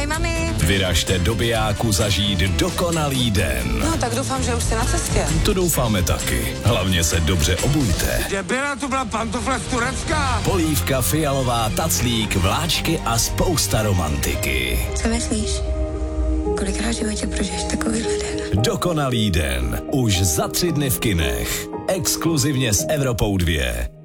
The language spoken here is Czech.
Ahoj, mami. Vyražte do Bijáku zažít dokonalý den. No, tak doufám, že už jste na cestě. To doufáme taky. Hlavně se dobře obujte. Debila, to byla pantofle z Turecka. Polívka, fialová, taclík, vláčky a spousta romantiky. Co myslíš? Kolikrát v životě prožiješ takovýhle den? Dokonalý den. Už za 3 dny v kinech. Exkluzivně s Evropou 2.